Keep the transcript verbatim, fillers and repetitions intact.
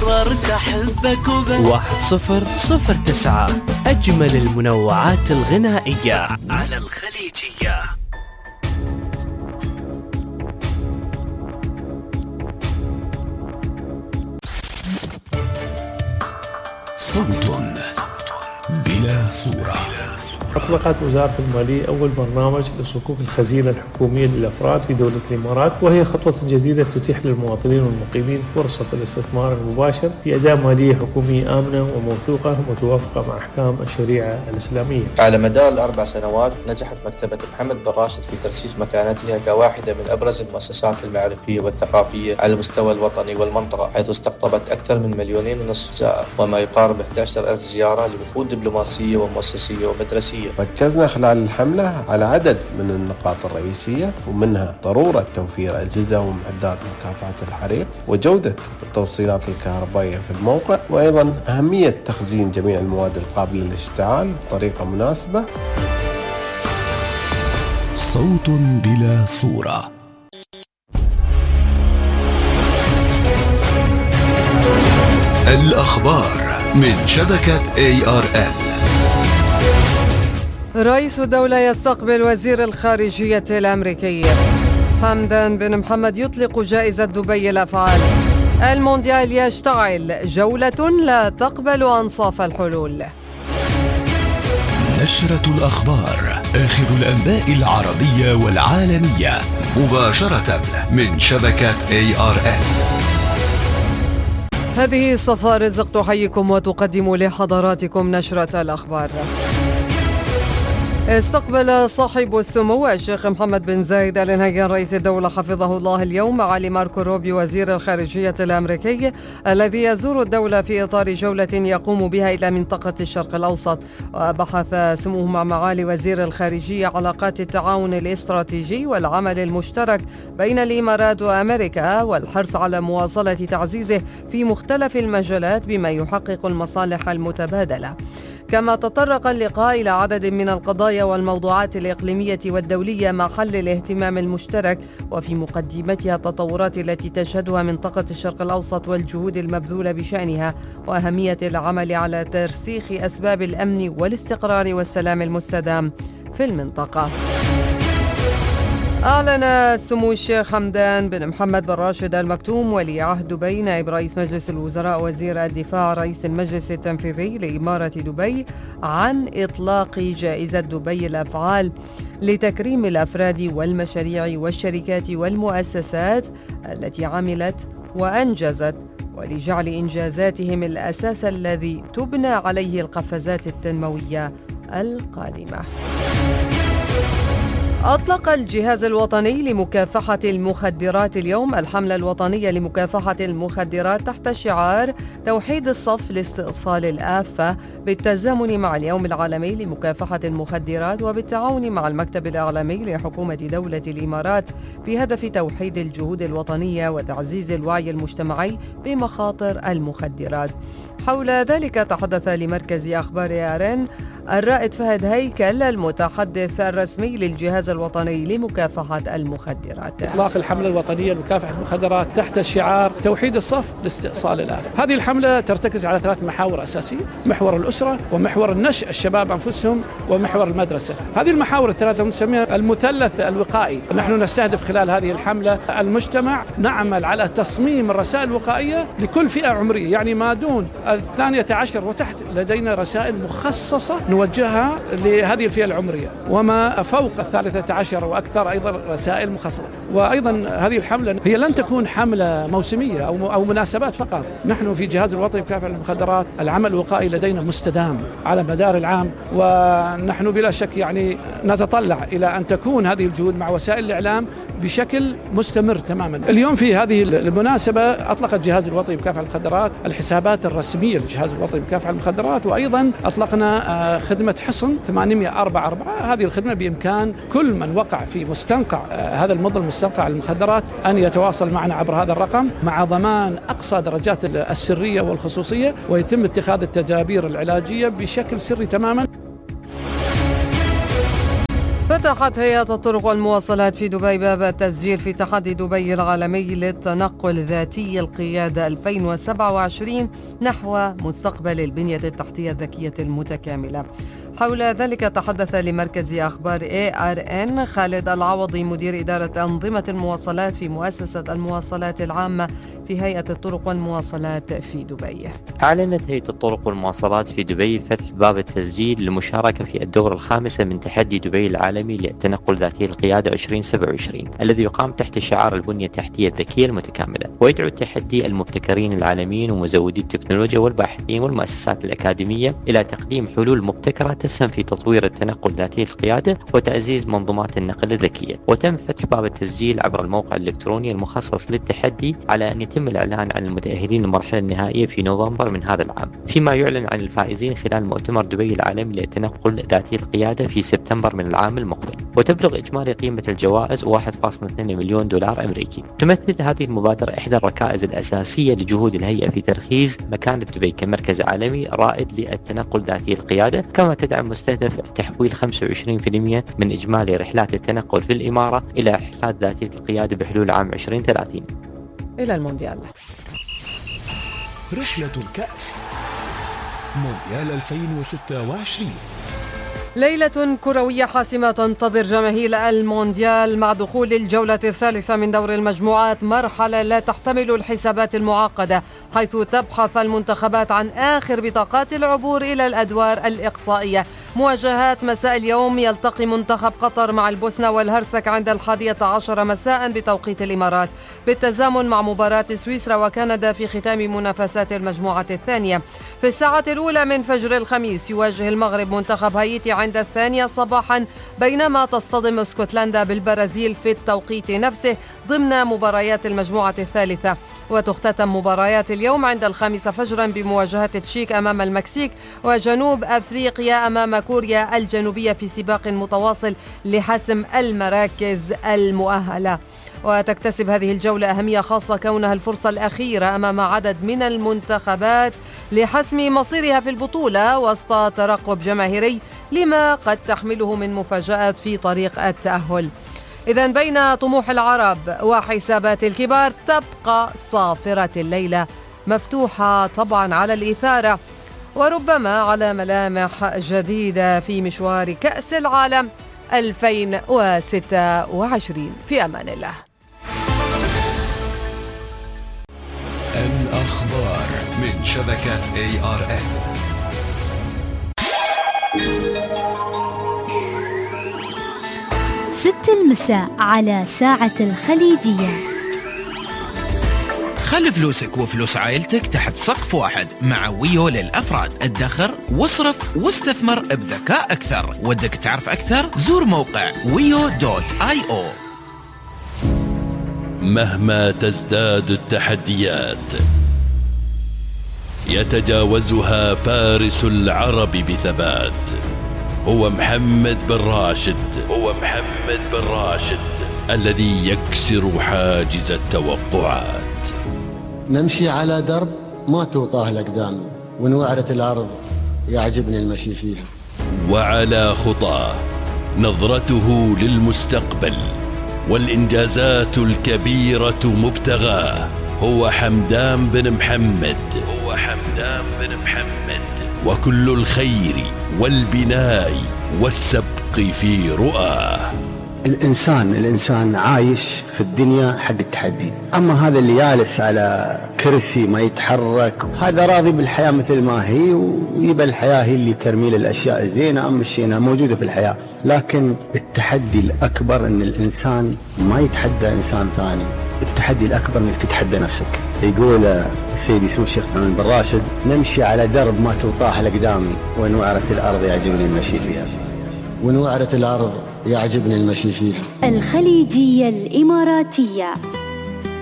قررت أحبك وبس. واحد صفر صفر تسعة، أجمل المنوعات الغنائية على الخليجية. صوت بلا صورة. أطلقت وزارة المالية أول برنامج لصكوك الخزينة الحكومية للأفراد في دولة الإمارات، وهي خطوة جديدة تتيح للمواطنين والمقيمين فرصة الاستثمار المباشر في أداة مالية حكومية آمنة وموثوقة ومتوافقة مع أحكام الشريعة الإسلامية. على مدار الأربع سنوات نجحت مكتبة محمد بن راشد في ترسيخ مكانتها كواحدة من أبرز المؤسسات المعرفية والثقافية على المستوى الوطني والمنطقة، حيث استقطبت أكثر من مليونين ونصف زائر وما يقارب أحد عشر ألف زيارة لوفود دبلوماسية ومؤسسية ومدرسية. ركزنا خلال الحملة على عدد من النقاط الرئيسية، ومنها ضرورة توفير أجهزة ومعدات مكافحة الحريق وجودة التوصيلات الكهربائية في الموقع، وأيضا أهمية تخزين جميع المواد القابلة للاشتعال بطريقة مناسبة. صوت بلا صورة. الأخبار من شبكة إيه آر إل. رئيس الدولة يستقبل وزير الخارجية الأمريكي. حمدان بن محمد يطلق جائزة دبي الأفعال. المونديال يشتعل، جولة لا تقبل أنصاف الحلول. نشرة الأخبار، آخر الأنباء العربية والعالمية، مباشرة من شبكة إيه آر إل. هذه صفاء رزق تحييكم وتقدم لحضراتكم نشرة الأخبار. استقبل صاحب السمو الشيخ محمد بن زايد آل نهيان رئيس الدولة حفظه الله اليوم معالي ماركو روبيو وزير الخارجية الأمريكي الذي يزور الدولة في إطار جولة يقوم بها إلى منطقة الشرق الأوسط. وبحث سموه مع معالي وزير الخارجية علاقات التعاون الاستراتيجي والعمل المشترك بين الإمارات وأمريكا والحرص على مواصلة تعزيزه في مختلف المجالات بما يحقق المصالح المتبادلة. كما تطرق اللقاء إلى عدد من القضايا والموضوعات الإقليمية والدولية مع حل الاهتمام المشترك، وفي مقدمتها التطورات التي تشهدها منطقة الشرق الأوسط والجهود المبذولة بشأنها، وأهمية العمل على ترسيخ أسباب الأمن والاستقرار والسلام المستدام في المنطقة. أعلن سمو الشيخ حمدان بن محمد بن راشد المكتوم ولي عهد دبي نائب رئيس مجلس الوزراء وزير الدفاع رئيس المجلس التنفيذي لإمارة دبي عن إطلاق جائزة دبي الأفعال لتكريم الأفراد والمشاريع والشركات والمؤسسات التي عملت وأنجزت، ولجعل إنجازاتهم الأساس الذي تبنى عليه القفزات التنموية القادمة. أطلق الجهاز الوطني لمكافحة المخدرات اليوم الحملة الوطنية لمكافحة المخدرات تحت شعار توحيد الصف لاستئصال الآفة، بالتزامن مع اليوم العالمي لمكافحة المخدرات وبالتعاون مع المكتب الإعلامي لحكومة دولة الإمارات بهدف توحيد الجهود الوطنية وتعزيز الوعي المجتمعي بمخاطر المخدرات. حول ذلك تحدث لمركز أخبار آرن الرائد فهد هيكل المتحدث الرسمي للجهاز الوطني لمكافحة المخدرات. إطلاق الحملة الوطنية لمكافحة المخدرات تحت شعار توحيد الصف لاستئصال الآفة. هذه الحملة ترتكز على ثلاث محاور أساسية: محور الأسرة، ومحور النشء الشباب أنفسهم، ومحور المدرسة. هذه المحاور الثلاثة نسميها المثلث الوقائي. نحن نستهدف خلال هذه الحملة المجتمع، نعمل على تصميم الرسائل الوقائية لكل فئة عمرية، يعني ما دون الثانية عشر وتحت لدينا رسائل مخصصة نوجهها لهذه الفئة العمرية، وما فوق الثالثة عشر وأكثر أيضا رسائل مخصصة. وأيضا هذه الحملة هي لن تكون حملة موسمية أو أو مناسبات فقط. نحن في جهاز الوطني لمكافحة المخدرات العمل الوقائي لدينا مستدام على مدار العام، ونحن بلا شك يعني نتطلع إلى أن تكون هذه الجهود مع وسائل الإعلام بشكل مستمر تماما. اليوم في هذه المناسبة أطلق الجهاز الوطني لمكافحة المخدرات الحسابات الرسمية للجهاز الوطني لمكافحة المخدرات، وأيضا أطلقنا خدمة حصن ثمانمئة وأربعة وأربعين. هذه الخدمة بإمكان كل من وقع في مستنقع هذا المضل مستنقع المخدرات أن يتواصل معنا عبر هذا الرقم مع ضمان أقصى درجات السرية والخصوصية، ويتم اتخاذ التدابير العلاجية بشكل سري تماما. في فتحت هيئة الطرق والمواصلات في دبي باب التسجيل في تحدي دبي العالمي للتنقل ذاتي القيادة ألفين وسبعة وعشرين نحو مستقبل البنية التحتية الذكية المتكاملة. حول ذلك تحدث لمركز أخبار إيه آر إن خالد العوضي مدير إدارة أنظمة المواصلات في مؤسسة المواصلات العامة في هيئة الطرق والمواصلات في دبي. أعلنت هيئة الطرق والمواصلات في دبي فتح باب التسجيل للمشاركة في الدورة الخامسة من تحدي دبي العالمي للتنقل ذاتي القيادة ألفين وسبعة وعشرين الذي يقام تحت شعار البنية التحتية الذكية المتكاملة، ويدعو التحدي المبتكرين العالميين ومزودي التكنولوجيا والباحثين والمؤسسات الأكاديمية إلى تقديم حلول مبتكرة تسهم في تطوير التنقل ذاتي القيادة وتعزيز منظومات النقل الذكية. وتم فتح باب التسجيل عبر الموقع الإلكتروني المخصص للتحدي على أن يتم الإعلان عن المتأهلين للمرحلة النهائية في نوفمبر من هذا العام، فيما يعلن عن الفائزين خلال مؤتمر دبي العالمي للتنقل ذاتي القيادة في سبتمبر من العام المقبل. وتبلغ إجمالي قيمة الجوائز واحد فاصلة اثنين مليون دولار أمريكي. تمثل هذه المبادرة إحدى الركائز الأساسية لجهود الهيئة في تركيز مكانة دبي كمركز عالمي رائد للتنقل ذاتي القيادة، كما تدعم مستهدف تحويل خمسة وعشرين بالمئة من إجمالي رحلات التنقل في الإمارة إلى رحلات ذاتية القيادة بحلول عام عشرين ثلاثين. إلى المونديال. رحلة الكأس مونديال ألفين وستة وعشرين. ليلة كروية حاسمة تنتظر جماهير المونديال مع دخول الجولة الثالثة من دور المجموعات، مرحلة لا تحتمل الحسابات المعقدة، حيث تبحث المنتخبات عن آخر بطاقات العبور إلى الأدوار الإقصائية. مواجهات مساء اليوم يلتقي منتخب قطر مع البوسنة والهرسك عند الحادية عشر مساء بتوقيت الإمارات، بالتزامن مع مباراة سويسرا وكندا في ختام منافسات المجموعة الثانية. في الساعة الأولى من فجر الخميس يواجه المغرب منتخب هايتي عند الثانية صباحا، بينما تصطدم اسكتلندا بالبرازيل في التوقيت نفسه ضمن مباريات المجموعة الثالثة. وتختتم مباريات اليوم عند الخامسة فجرا بمواجهة التشيك أمام المكسيك وجنوب أفريقيا أمام كوريا الجنوبية في سباق متواصل لحسم المراكز المؤهلة. وتكتسب هذه الجولة أهمية خاصة كونها الفرصة الأخيرة أمام عدد من المنتخبات لحسم مصيرها في البطولة وسط ترقب جماهيري لما قد تحمله من مفاجآت في طريق التأهل. إذن بين طموح العرب وحسابات الكبار تبقى صافرة الليلة مفتوحة طبعا على الإثارة وربما على ملامح جديدة في مشوار كأس العالم ألفين وستة وعشرين. في أمان الله. الأخبار من شبكة إيه آر إن. ست المساء على ساعة الخليجية. خلي فلوسك وفلوس عائلتك تحت سقف واحد مع ويو للأفراد. ادخر واصرف واستثمر بذكاء أكثر. ودك تعرف أكثر؟ زور موقع ويو دوت آي أو. مهما تزداد التحديات يتجاوزها فارس العرب بثبات. هو محمد بن راشد هو محمد بن راشد الذي يكسر حاجز التوقعات. نمشي على درب ما توطاه الأقدام، ونوعرة الأرض يعجبني المشي فيها. وعلى خطاه نظرته للمستقبل والإنجازات الكبيرة مبتغاه. هو حمدان بن محمد هو حمدان بن محمد وكل الخير والبناء والسبق في رؤاه. الإنسان الإنسان عايش في الدنيا حق التحدي، أما هذا اللي جالس على كرسي ما يتحرك هذا راضي بالحياة مثل ما هي، ويبقى الحياة هي اللي ترمي له الأشياء الزينة أما الشينة موجودة في الحياة. لكن التحدي الأكبر أن الإنسان ما يتحدى إنسان ثاني، التحدي الأكبر أنك تتحدى نفسك. يقول سيدي سمو الشيخ محمد بن راشد نمشي على درب ما توطاه الأقدام، ونوعرة الأرض يعجبني المشي فيها. ونوعرة الأرض يعجبني المشي فيها. الخليجية الإماراتية.